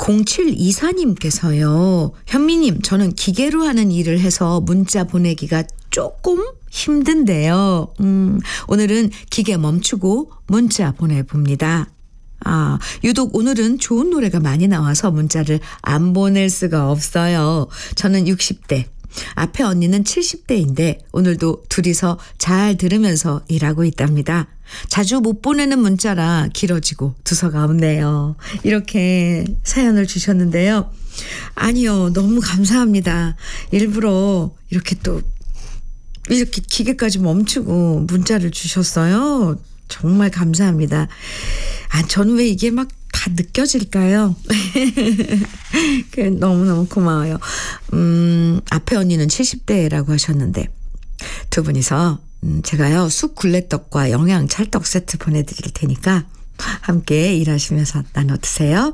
0724님께서요. 현미님, 저는 기계로 하는 일을 해서 문자 보내기가 조금 힘든데요. 오늘은 기계 멈추고 문자 보내봅니다. 유독 오늘은 좋은 노래가 많이 나와서 문자를 안 보낼 수가 없어요. 저는 60대, 앞에 언니는 70대인데 오늘도 둘이서 잘 들으면서 일하고 있답니다. 자주 못 보내는 문자라 길어지고 두서가 없네요. 이렇게 사연을 주셨는데요. 아니요, 너무 감사합니다. 일부러 이렇게 기계까지 멈추고 문자를 주셨어요. 정말 감사합니다. 저는 왜 이게 막 다 느껴질까요? 너무너무 고마워요. 앞에 언니는 70대라고 하셨는데 두 분이서 제가요 쑥 굴레떡과 영양 찰떡 세트 보내드릴 테니까 함께 일하시면서 나눠 드세요.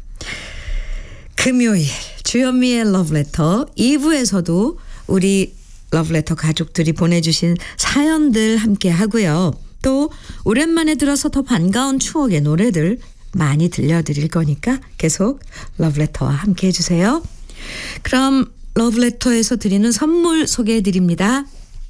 금요일 주현미의 러브레터 2부에서도 우리 러브레터 가족들이 보내주신 사연들 함께 하고요. 또 오랜만에 들어서 더 반가운 추억의 노래들 많이 들려드릴 거니까 계속 러브레터와 함께 해주세요. 그럼 러브레터에서 드리는 선물 소개해드립니다.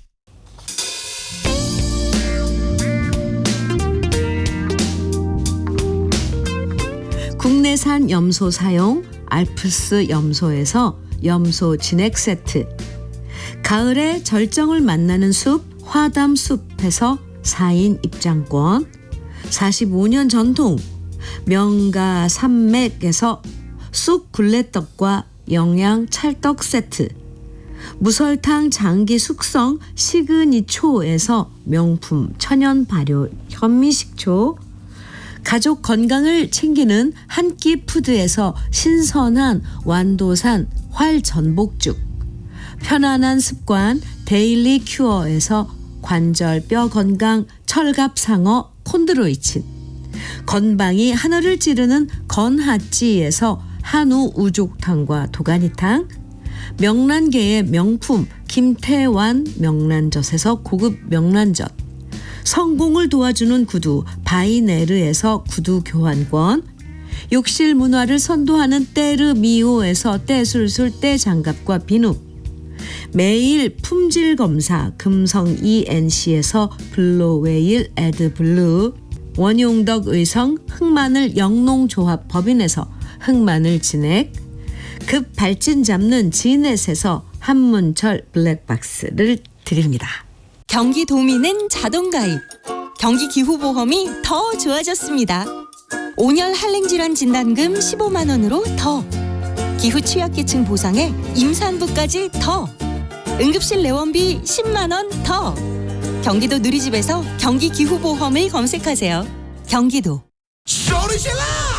국내산 염소 사용 알프스 염소에서 염소 진액 세트, 가을에 절정을 만나는 숲 화담 숲에서 4인 입장권, 45년 전통 명가 산맥에서 쑥 굴레떡과 영양 찰떡 세트, 무설탕 장기 숙성 시그니초에서 명품 천연 발효 현미식초, 가족 건강을 챙기는 한 끼 푸드에서 신선한 완도산 활전복죽, 편안한 습관 데일리 큐어에서 관절 뼈 건강 철갑상어 콘드로이친, 건방이 하늘을 찌르는 건하찌에서 한우 우족탕과 도가니탕, 명란계의 명품 김태환 명란젓에서 고급 명란젓, 성공을 도와주는 구두 바이네르에서 구두 교환권, 욕실 문화를 선도하는 때르미오에서 때술술 때장갑과 비누, 매일 품질 검사 금성 ENC에서 블로웨일 에드블루, 원용덕 의성 흑마늘 영농조합 법인에서 흑마늘 진액, 급 발진 잡는 지넷에서 한문철 블랙박스를 드립니다. 경기 도민은 자동가입, 경기기후보험이 더 좋아졌습니다. 온열 한랭질환 진단금 15만 원으로 더, 기후 취약계층 보상에 임산부까지 더, 응급실 내원비 10만 원 더. 경기도 누리집에서 경기기후보험을 검색하세요. 경기도.